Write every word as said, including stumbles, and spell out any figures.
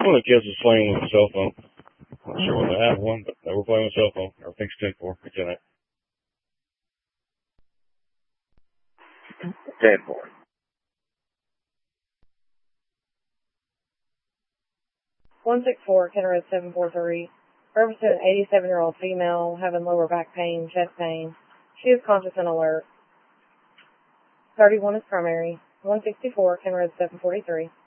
One of the kids was playing with a cell phone. Not sure what they have one, but they were playing with a cell phone. Everything's ten four. ten four. one six four, Kennered seven four three. Represent an eighty-seven-year-old female having lower back pain, chest pain. She is conscious and alert. thirty-one is primary. one sixty-four, Kennered seven forty-three.